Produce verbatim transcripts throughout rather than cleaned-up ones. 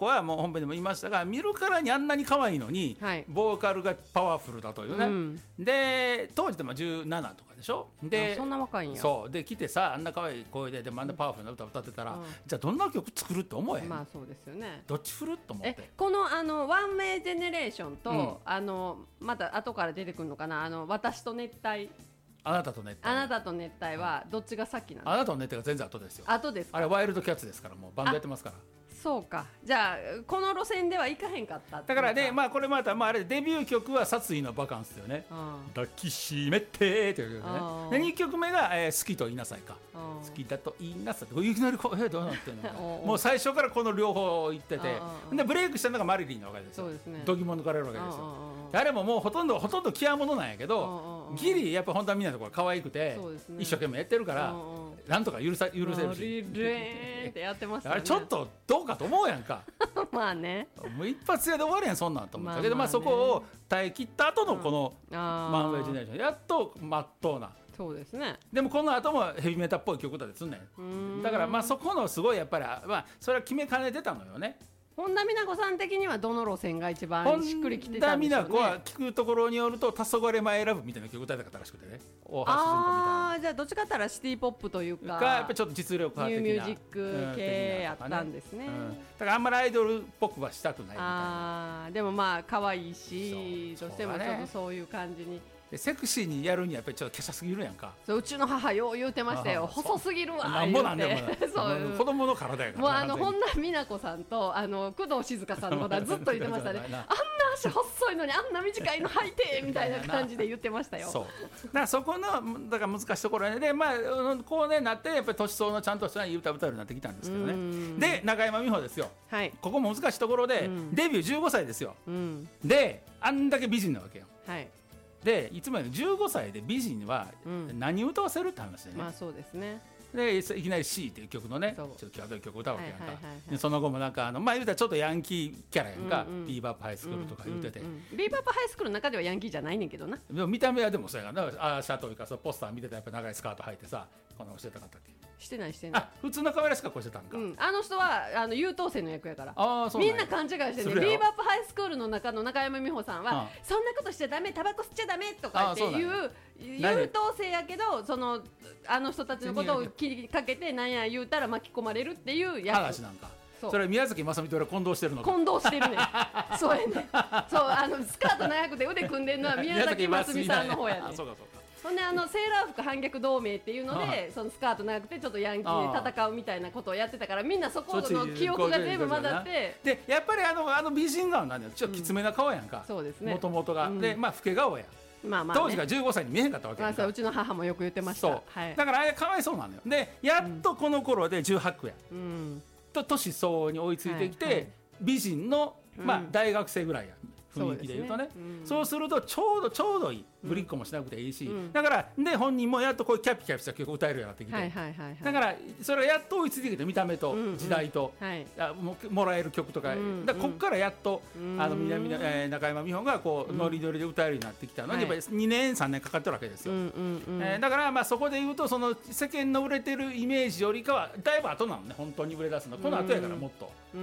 子はもう本編でも言いましたが、見るからにあんなに可愛いのに、はい、ボーカルがパワフルだというね、うん、で当時でもじゅうななとかでしょ。でそんな若いんや。 そうで来てさ、あんな可愛い声ででもあんなパワフルな歌歌ってたら、うん、じゃあどんな曲作るって思えへん。 まあそうですよね。 どっち振ると思って。 えこのあのワンメイジェネレーションと、うん、あのまた後から出てくるのかな、あの私と熱帯、 あなたと熱帯、 あなたと熱帯はどっちが先なの？ あなたと熱帯が全然後ですよ。 後ですか？ あれワイルドキャッツですから、もうバンドやってますから。 そうか。じゃあこの路線ではいかへんかったってだからね、まあこれまた、まあ、あれデビュー曲は殺意のバカンスだよね、抱きしめてという曲ね。でにきょくめが、えー、好きと言いなさいか、好きだと言いなさいっていきなりこう、えー、どうなってんのかもう最初からこの両方言ってて、でブレイクしたのがマリリンなわけですよ。そうですね、度肝抜かれるわけですよ。あれももうほとんどほとんど極物なんやけど、ギリやっぱ本当はみんなのところ可愛くて、ね、一生懸命やってるからなんとか許さ許せるし、 リレーンってやってましたね。 あれちょっとどうかと思うやんかまあね、 もう一発屋で終わるやんそんなんと思ったけど、まあ、まあそこを耐え切った後のこのワンウェイジェネレーション、やっとまっとうな。 そうですね。 でもこの後もヘビメタっぽい曲だってすんねん。だからまあそこのすごいやっぱり、まあ、それは決めかねてたのよね。 本田美奈子さん的にはどの路線が一番しっくりきてたんでしょうね。 本田美奈子は聞くところによると「黄昏マイラブ」みたいな曲歌いたかったらしくてね。大橋純子みたいな。 ああ、じゃあどっちかって言ったらシティポップというかやっぱちょっと実力派的なニューミュージック系やったんですね、 うんうん、だからあんまりアイドルっぽくはしたくないみたいな。あでもまあ可愛いし、どうしてもちょっとそういう感じにセクシーにやるにはやっぱりちょっと華奢すぎるやんか。 そう、うちの母よう言うてましたよ。細すぎるわなんぼなんでもそう子供の体やから。 もうあの本田美奈子さんとあの工藤静香さんのことはずっと言ってましたねあんな足細いのにあんな短いの履いてみたいな感じで言ってましたよ。 そうだからそこのだから難しいところで、ね、まあこうねなってやっぱり年相のちゃんとしたいい歌歌うようになってきたんですけどね。で中山美穂ですよ、はい、ここも難しいところで、うん、デビューじゅうごさいですよ、うん、であんだけ美人なわけよ、はいでいつもよりじゅうごさいで美人は何歌わせるって話でね、 うん、まあそうですね。 でいきなり C っていう曲のねちょっと際どい曲を歌うわけやんか、はいはいはいはい、でその後もなんかあのまあ言うたらちょっとヤンキーキャラやんか、うんうん、ビーバップハイスクールとか言ってて、うんうんうん、 ビーバップハイスクールの中ではヤンキーじゃないねんけどな。 でも見た目はでもそうやからな。あシャトルかポスター見てたらやっぱ長いスカート履いてさ、こんなのしてたかったっけ。 してないしてない。 あ普通の可愛らしい格好してたんか、うん、 あの人はあの優等生の役やから。あそうみんな勘違いしてね。ビーバップハイスクールの中の中山美穂さんは、うん、そんなことしちゃダメ、タバコ吸っちゃダメとかっていう優等生やけど、そのあの人たちのことを気にかけてなんや言うたら巻き込まれるっていう役。 話なんか。そ, それは宮崎雅美と俺混同してるのか。 混同してるねそうやね。そうあのスカート長くて腕組んでるのは宮崎雅美さんの方やね。そうかそうか。ほんであのセーラー服反逆同盟っていうのでそのスカート長くてちょっとヤンキーで戦うみたいなことをやってたから、みんなそこの記憶が全部混ざって。 でやっぱりあのあの美人顔なんだよ。ちょっときつめな顔やんか、そうですね、もともとが、うん、でまあ老け顔や、まあまあね、当時がじゅうごさいに見えへんかったわけやんか、 まあ、うちの母もよく言ってました。そう、 はい、だからあれかわいそうなのよ。でやっとこの頃でじゅうはちや、うん、と年相応に追いついてきて、はいはい、美人の、まあ、大学生ぐらいや、雰囲気で言うとね、 そうですね、うん、そうするとちょうどちょうどいい、ぶりっ子もしなくていいし、うん、だからで本人もやっとこういうキャピキャピした曲を歌えるようになってきて、はいはいはいはい、だからそれをやっと追いついてきて、見た目と時代と、うんうん、はい、あ も, もらえる曲とか、うんうん、だからこっからやっと、うん、あの南、えー、中山美穂がこう、うん、ノリノリで歌えるようになってきたのに、はい、やっぱりにねんさんねんかかってるわけですよ、うんうんうん、えー、だからまあそこで言うとその世間の売れてるイメージよりかはだいぶ後なのね、本当に売れ出すのこの後やから、もっと、うん、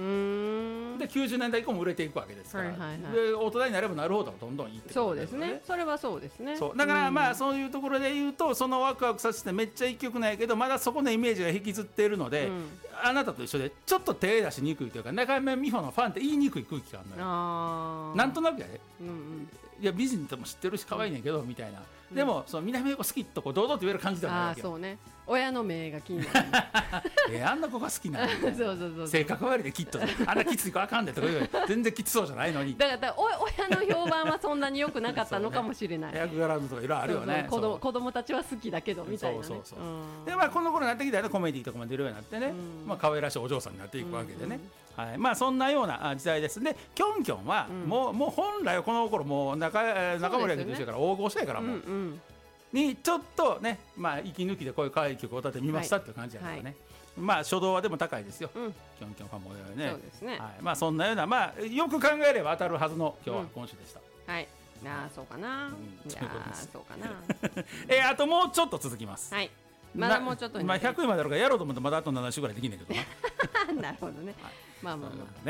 できゅうじゅうねんだい以降も売れていくわけですから、はいはいはい、で大人になればなるほどどんどんいいってこと、ね、 そうですね、それはそうですね。 そうだからまあそういうところで言うと、そのワクワクさせてめっちゃいい曲なんやけど、まだそこのイメージが引きずっているので、うん、あなたと一緒でちょっと手出しにくいというか、中山美穂のファンって言いにくい空気があるのよ。あなんとなくやで、うんうん、いや美人とも知ってるし可愛いねんけど、うん、みたいな、うん、でもその南横好きとこう堂々と言える感じではないわけよ。 あそうね、親の目が気になるえあんな子が好きなんだそうそうそう、性格悪いできっとあんなきつい子あかんでとか言う全然きつそうじゃないのに、 だから、だから親の評判はそんなに良くなかったのかもしれない、 ね、役柄とかいろいろあるよね。 そうそう、子供、子供たちは好きだけどみたいな、ね、そうそうそう、 うん、でまあこの頃になってきたらコメディとかも出るようになってね、うん、まあ可愛らしいお嬢さんになっていくわけでね、うんうん、はい、まあそんなような時代ですね。キョンキョンはもう、うん、もう本来はこの頃もう 中, 中森明と一緒から大御所やから、もう、うんうん、にちょっとね、まあ息抜きでこういう可愛い曲を歌ってみましたっていう感じやからね、はいはい、まあ初動はでも高いですよ、うん、キョンキョンファンもね、そうですね、はい、まあそんなような、まあよく考えれば当たるはずの今日は今週でした、うん、はい、 ああそうかな、うん、いやそうかなえー、あともうちょっと続きます。はい、 まだもうちょっとに、 まあ、ひゃくいまであるからやろうと思ってまだあとなな週ぐらいできんねんけどななるほどね、はい、まあまあまあ、ね